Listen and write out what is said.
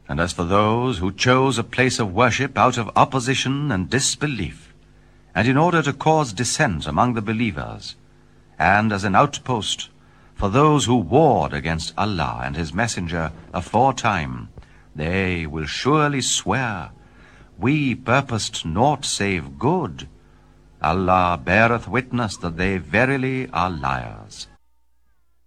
And as for those who chose a place of worship out of opposition and disbelief, and in order to cause dissent among the believers, and as an outpost for those who warred against Allah and his messenger aforetime, they will surely swear, we purposed naught save good. Allah beareth witness that they verily are liars.